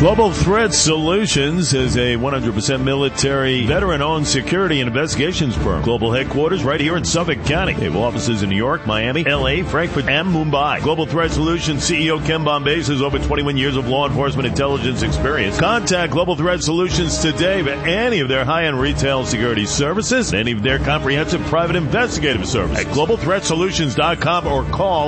Global Threat Solutions is a 100% military, veteran-owned security and investigations firm. Global headquarters right here in Suffolk County. They have offices in New York, Miami, LA, Frankfurt, and Mumbai. Global Threat Solutions CEO Ken Bombase has over 21 years of law enforcement intelligence experience. Contact Global Threat Solutions today for any of their high-end retail security services, any of their comprehensive private investigative services at globalthreatsolutions.com or call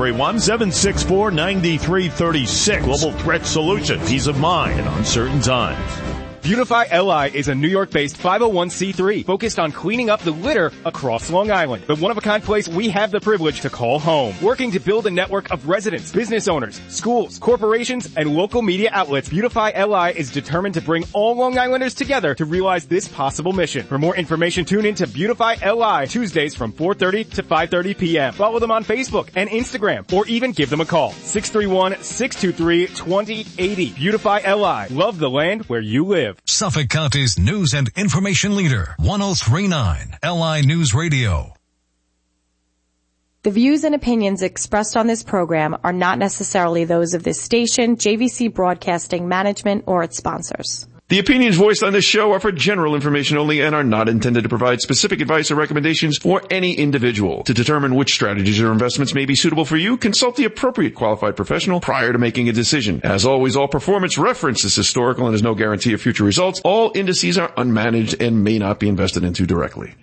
631-764-9336. Global Threat Solutions. Peace of mind in uncertain times. Beautify LI is a New York-based 501c3 focused on cleaning up the litter across Long Island. The one-of-a-kind place we have the privilege to call home. Working to build a network of residents, business owners, schools, corporations, and local media outlets, Beautify LI is determined to bring all Long Islanders together to realize this possible mission. For more information, tune in to Beautify LI Tuesdays from 4:30 to 5:30 p.m. Follow them on Facebook and Instagram, or even give them a call. 631-623-2080. Beautify LI. Love the land where you live. Suffolk County's news and information leader, 103.9 LI News Radio. The views and opinions expressed on this program are not necessarily those of this station, JVC Broadcasting Management, or its sponsors. The opinions voiced on this show are for general information only and are not intended to provide specific advice or recommendations for any individual. To determine which strategies or investments may be suitable for you, consult the appropriate qualified professional prior to making a decision. As always, all performance reference is historical and is no guarantee of future results. All indices are unmanaged and may not be invested into directly.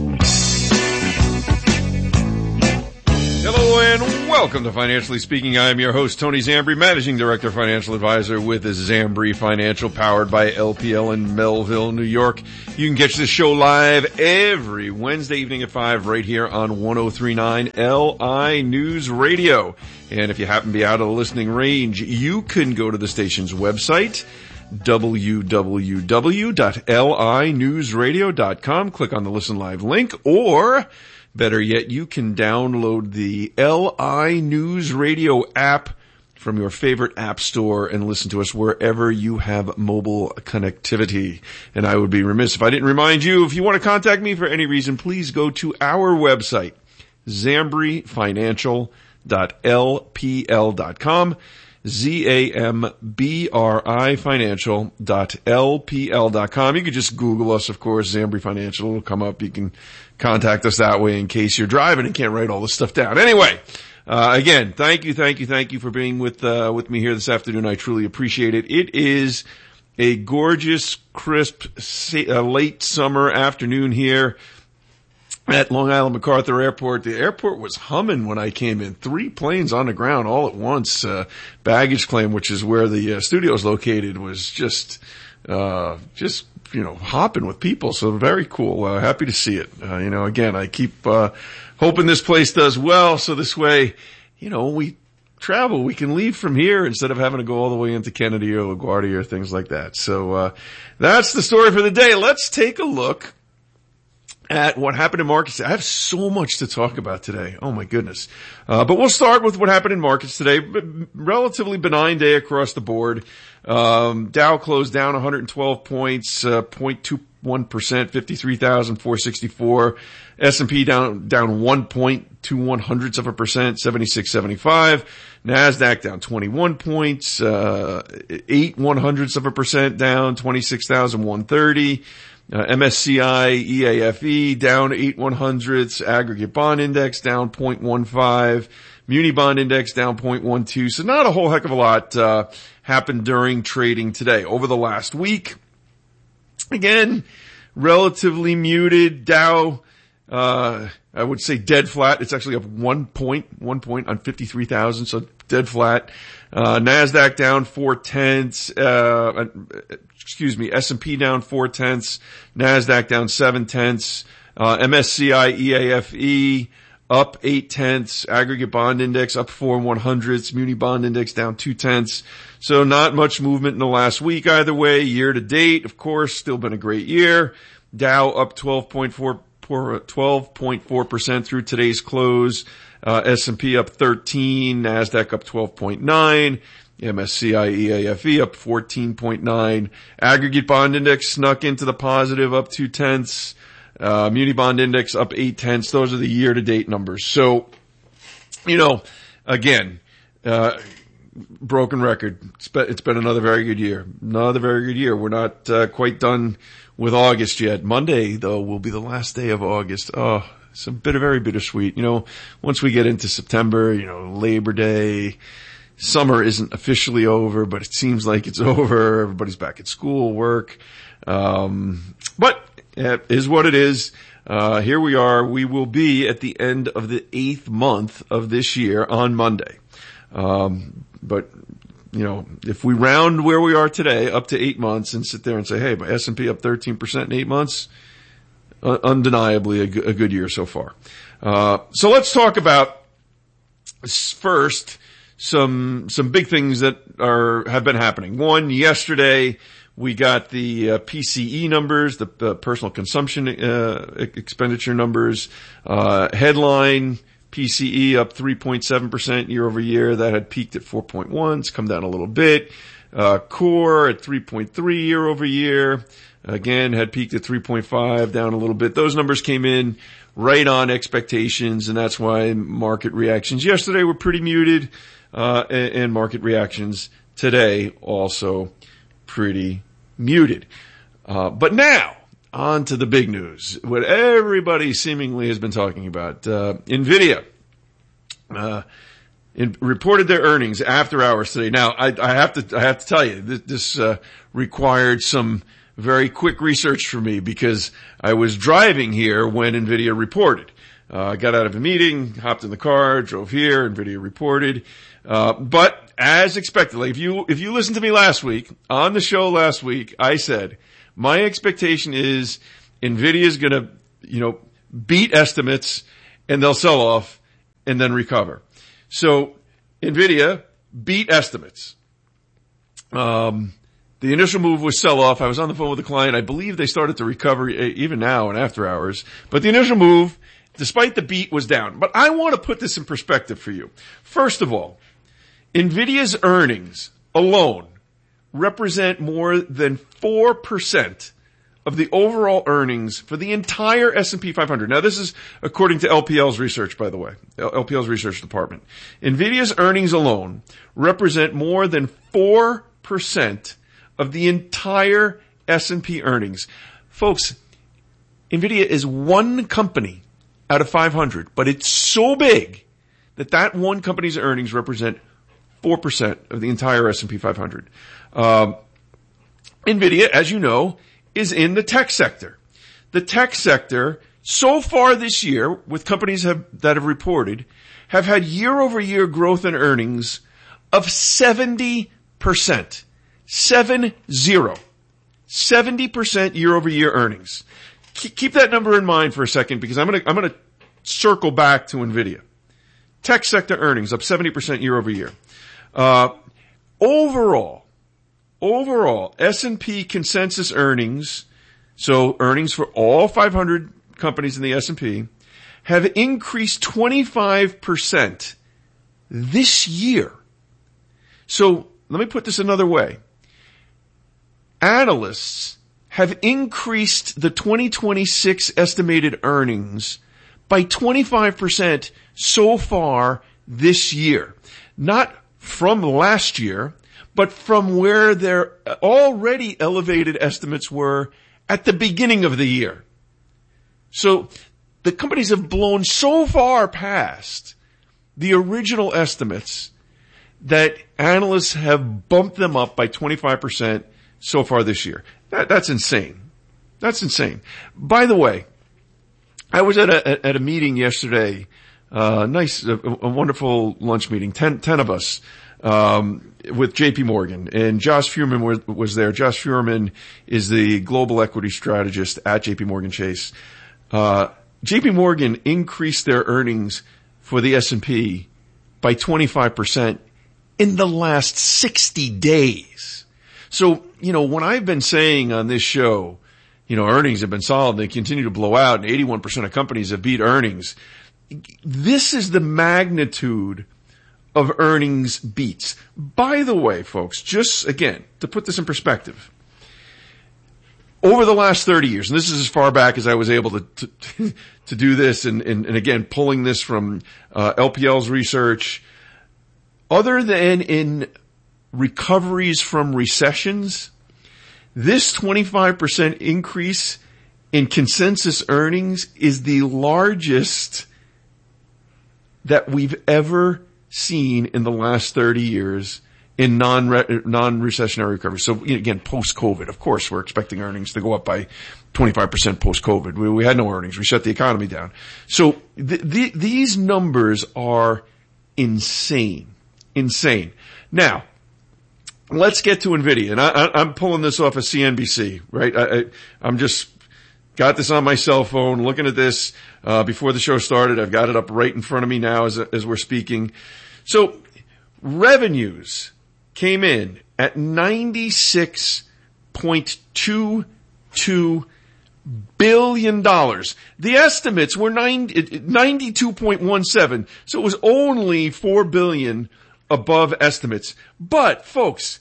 Hello and welcome to Financially Speaking. I am your host, Tony Zambri, Managing Director, Financial Advisor with Zambri Financial, powered by LPL in Melville, New York. You can catch this show live every Wednesday evening at 5 right here on 103.9 LI News Radio. And if you happen to be out of the listening range, you can go to the station's website, www.linewsradio.com. Click on the Listen Live link, or better yet, you can download the LI News Radio app from your favorite app store and listen to us wherever you have mobile connectivity. And I would be remiss if I didn't remind you, if you want to contact me for any reason, please go to our website, zambrifinancial.lpl.com, ZAMBRI financial.lpl.com. You can just Google us, of course, Zambri Financial. It'll come up. You can contact us that way in case you're driving and can't write all this stuff down. Anyway, again, thank you for being with me here this afternoon. I truly appreciate it. It is a gorgeous, crisp, late summer afternoon here at Long Island MacArthur Airport. The airport was humming when I came in. 3 planes on the ground all at once. Baggage claim, which is where the studio is located, was just hopping with people. So very cool. Happy to see it. Again, I keep hoping this place does well, so this way, when we travel, we can leave from here instead of having to go all the way into Kennedy or LaGuardia or things like that. So that's the story for the day. Let's take a look at what happened in markets. I have so much to talk about today. Oh my goodness. But we'll start with what happened in markets today. Relatively benign day across the board. Dow closed down 112 points, 0.21%, 53,464. S&P down 1.21%, 76.75. NASDAQ down 21 points, 0.08% down, 26,130. MSCI EAFE down 0.08%, aggregate bond index down 0.15%, muni bond index down 0.12%. So not a whole heck of a lot happened during trading today. Over the last week, again, relatively muted. Dow, I would say dead flat. It's actually up 1 point on 53,000, so dead flat. NASDAQ down 0.4%, S&P down 0.4%, NASDAQ down 0.7%, MSCI EAFE up 0.8%, aggregate bond index up 4 1/100ths, muni bond index down 0.2%. So not much movement in the last week either way. Year to date, of course, still been a great year. Dow up 12.4% through today's close. S&P up 13, NASDAQ up 12.9, MSCI EAFE up 14.9, aggregate bond index snuck into the positive up 0.2, muni bond index up 0.8. Those are the year-to-date numbers. So, again, broken record. It's been another very good year. Another very good year. We're not quite done with August yet. Monday, though, will be the last day of August. Oh, it's very bittersweet. Once we get into September, Labor Day, summer isn't officially over, but it seems like it's over. Everybody's back at school, work. But it is what it is. Here we are. We will be at the end of the 8th month of this year on Monday. But if we round where we are today up to 8 months and sit there and say, hey, but S&P up 13% in 8 months, undeniably a good year so far. So let's talk about first some big things that have been happening. One, yesterday we got the PCE numbers, the personal consumption expenditure numbers. Headline PCE up 3.7% year over year. That had peaked at 4.1. It's come down a little bit. Core at 3.3 year over year. Again, had peaked at 3.5, down a little bit. Those numbers came in right on expectations, and that's why market reactions yesterday were pretty muted, and market reactions today also pretty muted. But now, on to the big news. What everybody seemingly has been talking about. NVIDIA reported their earnings after hours today. Now, I have to tell you, this required some very quick research for me because I was driving here when NVIDIA reported. I got out of a meeting, hopped in the car, drove here, NVIDIA reported. But as expected, like if you listened to me last week, on the show last week, I said, my expectation is NVIDIA's gonna, beat estimates and they'll sell off and then recover. So NVIDIA beat estimates. The initial move was sell off. I was on the phone with a client. I believe they started to recover even now and after hours. But the initial move, despite the beat, was down. But I want to put this in perspective for you. First of all, NVIDIA's earnings alone represent more than 4% of the overall earnings for the entire S&P 500. Now, this is according to LPL's research, by the way, LPL's research department. NVIDIA's earnings alone represent more than 4% of the entire S&P earnings. Folks, NVIDIA is one company out of 500, but it's so big that one company's earnings represent 4% of the entire S&P 500. NVIDIA, as you know, is in the tech sector. The tech sector, so far this year, with companies that have reported, have had year-over-year growth in earnings of 70%. 70% year-over-year earnings. Keep that number in mind for a second because I'm gonna circle back to NVIDIA. Tech sector earnings up 70% year-over-year. Overall, S&P consensus earnings, so earnings for all 500 companies in the S&P, have increased 25% this year. So let me put this another way. Analysts have increased the 2026 estimated earnings by 25% so far this year. Not from last year, but from where their already elevated estimates were at the beginning of the year. So the companies have blown so far past the original estimates that analysts have bumped them up by 25% so far this year. That's insane. That's insane. By the way, I was at a meeting yesterday, a wonderful lunch meeting, 10 of us, with JP Morgan, and Josh Furman was there. Josh Furman is the global equity strategist at JP Morgan Chase. JP Morgan increased their earnings for the S&P by 25% in the last 60 days. So, when I've been saying on this show, earnings have been solid, they continue to blow out, and 81% of companies have beat earnings. This is the magnitude of earnings beats. By the way, folks, just again, to put this in perspective, over the last 30 years, and this is as far back as I was able to do this, and again, pulling this from LPL's research, other than in recoveries from recessions, this 25% increase in consensus earnings is the largest that we've ever seen in the last 30 years in non-recessionary recovery. So again, post-COVID, of course, we're expecting earnings to go up by 25% post-COVID. We had no earnings. We shut the economy down. So these numbers are insane. Insane. Now, let's get to NVIDIA. And I'm pulling this off of CNBC, right? I'm just got this on my cell phone, looking at this before the show started. I've got it up right in front of me now as we're speaking. So revenues came in at $96.22 billion. The estimates were 92.17, so it was only $4 billion above estimates. But folks,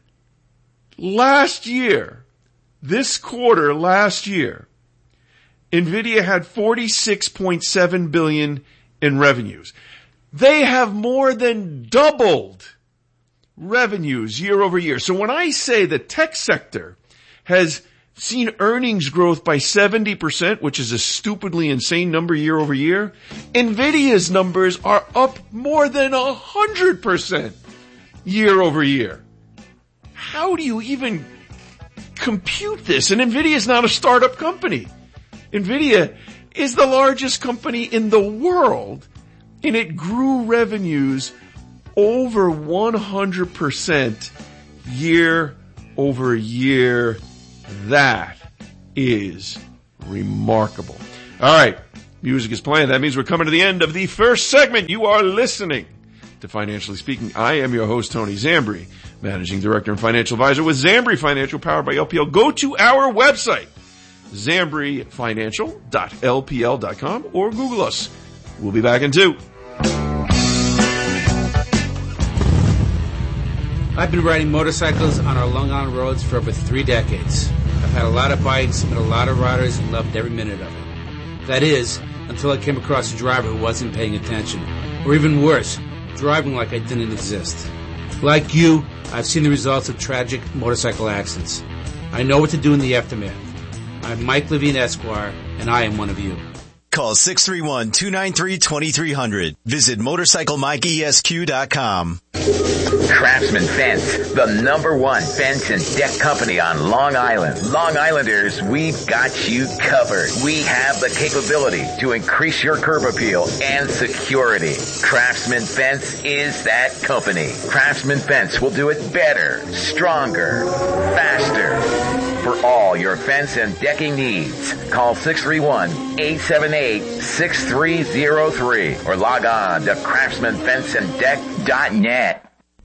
this quarter last year, NVIDIA had $46.7 billion in revenues. They have more than doubled revenues year over year. So when I say the tech sector has seen earnings growth by 70%, which is a stupidly insane number year over year, NVIDIA's numbers are up more than 100% year over year. How do you even compute this? And NVIDIA is not a startup company. NVIDIA is the largest company in the world, and it grew revenues over 100% year over year. That is remarkable. All right, music is playing. That means we're coming to the end of the first segment. You are listening to Financially Speaking. I am your host, Tony Zambri, Managing Director and Financial Advisor with Zambri Financial, powered by LPL. Go to our website, zambrifinancial.lpl.com, or Google us. We'll be back in 2. I've been riding motorcycles on our Long Island roads for over 3 decades. I've had a lot of bikes, met a lot of riders, and loved every minute of it. That is, until I came across a driver who wasn't paying attention. Or even worse, driving like I didn't exist. Like you, I've seen the results of tragic motorcycle accidents. I know what to do in the aftermath. I'm Mike Levine, Esquire, and I am one of you. Call 631-293-2300. Visit MotorcycleMikeESQ.com. Craftsman Fence, the #1 fence and deck company on Long Island. Long Islanders, we've got you covered. We have the capability to increase your curb appeal and security. Craftsman Fence is that company. Craftsman Fence will do it better, stronger, faster. For all your fence and decking needs, call 631-878-6303 or log on to craftsmanfenceanddeck.net.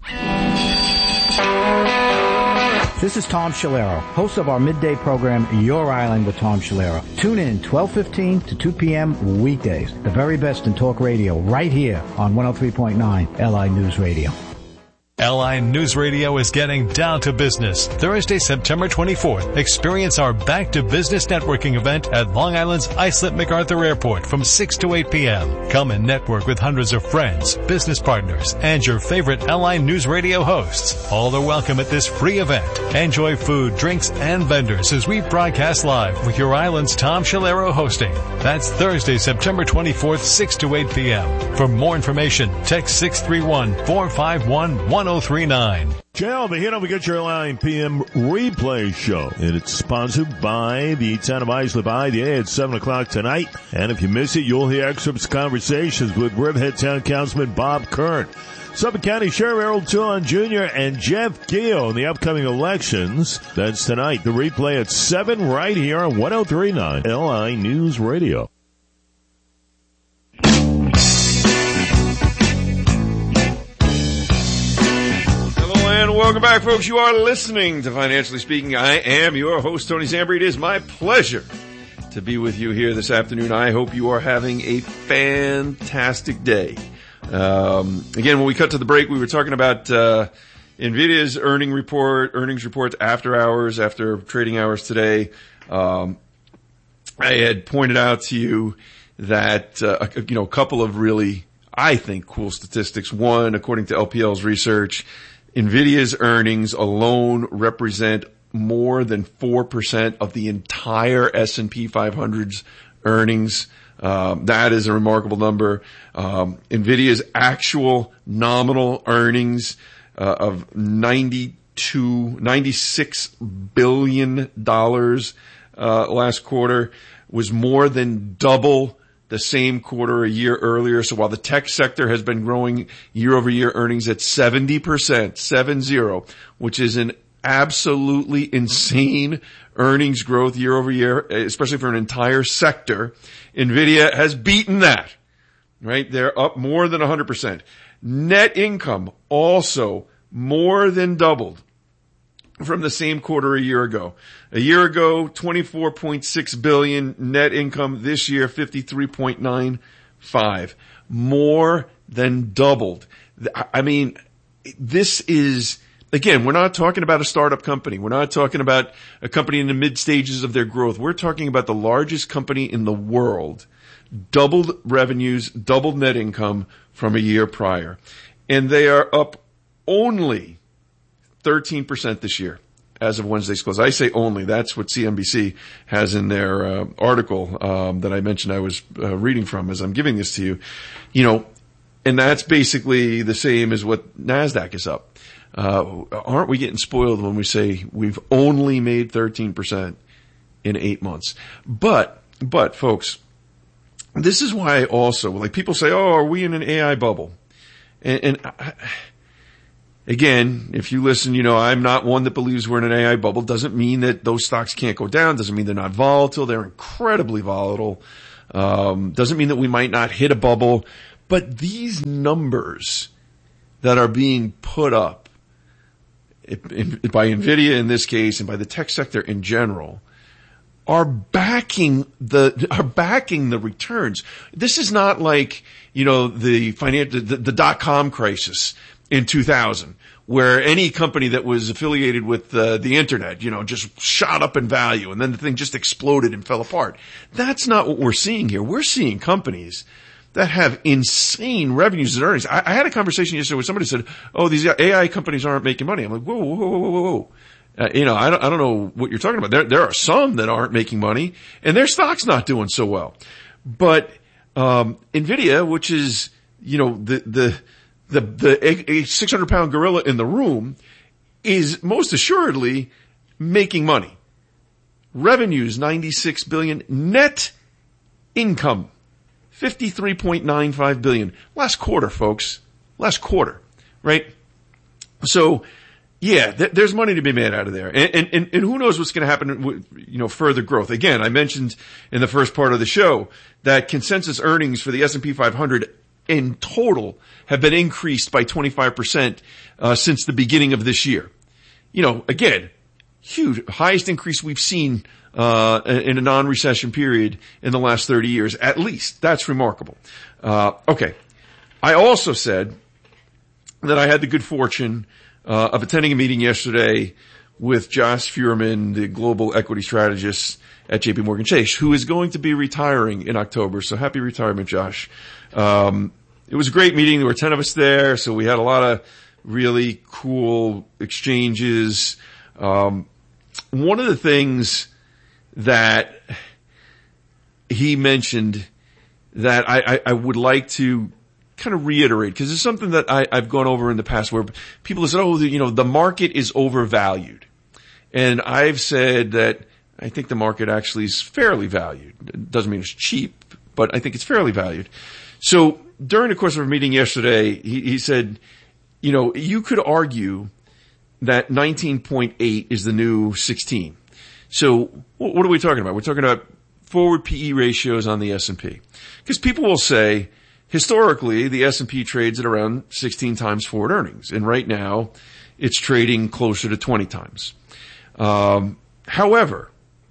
This is Tom Scilero, host of our midday program, Your Island with Tom Scilero. Tune in 12:15 to 2 p.m. weekdays. The very best in talk radio right here on 103.9 LI News Radio. LI News Radio is getting down to business. Thursday, September 24th, experience our Back to Business networking event at Long Island's Islip MacArthur Airport from 6 to 8 p.m. Come and network with hundreds of friends, business partners, and your favorite LI News Radio hosts. All are welcome at this free event. Enjoy food, drinks, and vendors as we broadcast live with Your Island's Tom Scilero hosting. That's Thursday, September 24th, 6 to 8 p.m. For more information, text 631-451-1039. JL, the hit over Get Your Line PM replay show. And it's sponsored by the town of Islip IDA at 7 o'clock tonight. And if you miss it, you'll hear excerpts of conversations with Riverhead Town Councilman Bob Kern, Suffolk County Sheriff Errol Toulon Jr., and Jeff Gill in the upcoming elections. That's tonight. The replay at 7 right here on 103.9 LI News Radio. And welcome back, folks. You are listening to Financially Speaking. I am your host, Tony Zambri. It is my pleasure to be with you here this afternoon. I hope you are having a fantastic day. Again, when we cut to the break, we were talking about NVIDIA's earnings reports after hours, after trading hours today. I had pointed out to you that a couple of really I think, cool statistics. One, according to LPL's research, NVIDIA's earnings alone represent more than 4% of the entire S&P 500's earnings. That is a remarkable number. NVIDIA's actual nominal earnings of $96 billion last quarter was more than double the same quarter a year earlier. So while the tech sector has been growing year-over-year earnings at 70%, 70, which is an absolutely insane earnings growth year-over-year, especially for an entire sector, NVIDIA has beaten that, right? They're up more than 100%. Net income also more than doubled from the same quarter a year ago. A year ago, $24.6 billion net income. This year, $53.95. More than doubled. I mean, this is, again, we're not talking about a startup company. We're not talking about a company in the mid stages of their growth. We're talking about the largest company in the world. Doubled revenues, doubled net income from a year prior. And they are up only 13% this year as of Wednesday's close. I say only. That's what CNBC has in their article that I mentioned I was reading from as I'm giving this to you. You know, and that's basically the same as what NASDAQ is up. Aren't we getting spoiled when we say we've only made 13% in 8 months? But folks, this is why also, like people say, oh, are we in an AI bubble? And again, if you listen, you know, I'm not one that believes we're in an AI bubble. Doesn't mean that those stocks can't go down. Doesn't mean they're not volatile. They're incredibly volatile. Doesn't mean that we might not hit a bubble. But these numbers that are being put up by NVIDIA in this case and by the tech sector in general are backing the returns. This is not like, you know, the dot-com crisis in 2000, where any company that was affiliated with the internet, you know, just shot up in value and then the thing just exploded and fell apart. That's not what we're seeing here. We're seeing companies that have insane revenues and earnings. I had a conversation yesterday where somebody said, oh, these AI companies aren't making money. I'm like, whoa. You know, I don't know what you're talking about. There are some that aren't making money and their stock's not doing so well. But, NVIDIA, which is, you know, the 600-pound gorilla in the room, is most assuredly making money. Revenues, $96 billion. Net income, $53.95 billion. Last quarter, folks. Last quarter, right? So, yeah, there's money to be made out of there. And who knows what's going to happen with, you know, further growth. Again, I mentioned in the first part of the show that consensus earnings for the S&P 500 in total have been increased by 25% since the beginning of this year. You know, again, huge, highest increase we've seen in a non-recession period in the last 30 years, at least. That's remarkable. Okay. I also said that I had the good fortune of attending a meeting yesterday with Josh Furman, the global equity strategist at JP Morgan Chase, who is going to be retiring in October. So happy retirement, Josh. It was a great meeting. There were 10 of us there, so we had a lot of really cool exchanges. One of the things that he mentioned that I would like to kind of reiterate, because it's something that I've gone over in the past where people have said, oh, you know, the market is overvalued. And I've said that I think the market actually is fairly valued. It doesn't mean it's cheap, but I think it's fairly valued. So during the course of our meeting yesterday, he said, you know, you could argue that 19.8 is the new 16. So what are we talking about? We're talking about forward PE ratios on the S&P. Because people will say, historically, the S&P trades at around 16 times forward earnings. And right now, it's trading closer to 20 times. However,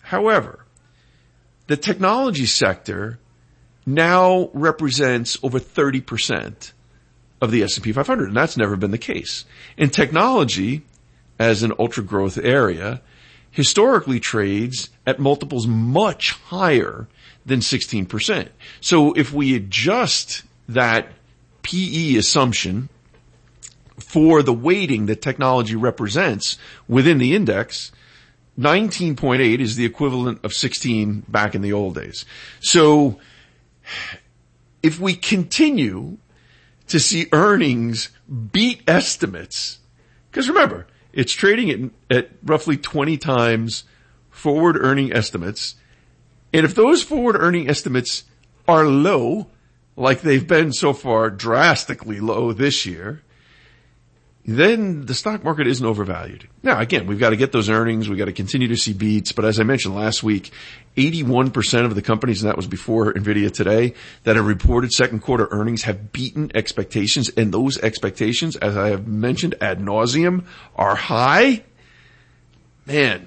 the technology sector now represents over 30% of the S&P 500, and that's never been the case. And technology, as an ultra-growth area, historically trades at multiples much higher than 16%. So if we adjust that PE assumption for the weighting that technology represents within the index, 19.8 is the equivalent of 16 back in the old days. So if we continue to see earnings beat estimates, because remember, it's trading at roughly 20 times forward earning estimates. And if those forward earning estimates are low, like they've been so far drastically low this year, then the stock market isn't overvalued. Now, again, we've got to get those earnings. We've got to continue to see beats. But as I mentioned last week, 81% of the companies, and that was before NVIDIA today, that have reported second quarter earnings have beaten expectations. And those expectations, as I have mentioned ad nauseum, are high. Man,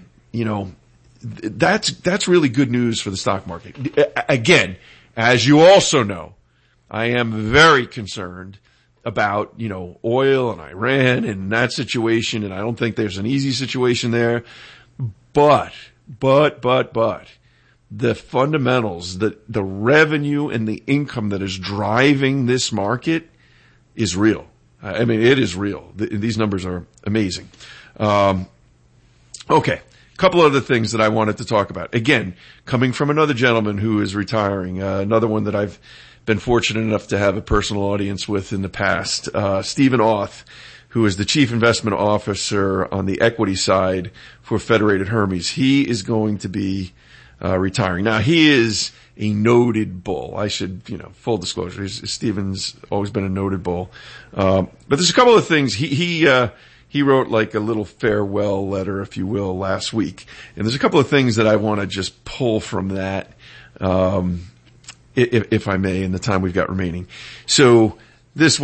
that's really good news for the stock market. Again, as you also know, I am very concerned about, oil and Iran and that situation, and I don't think there's an easy situation there. But, the fundamentals, the revenue and the income that is driving this market is real. I mean, it is real. These numbers are amazing. Okay. Couple other things that I wanted to talk about. Again, coming from another gentleman who is retiring, another one that I've been fortunate enough to have a personal audience with in the past, Stephen Auth, who is the Chief Investment Officer on the equity side for Federated Hermes. He is going to be retiring. Now, he is a noted bull. I should, full disclosure, Stephen's always been a noted bull. But there's a couple of things. He wrote like a little farewell letter, if you will, last week. And there's a couple of things that I want to just pull from that, if I may, in the time we've got remaining. So this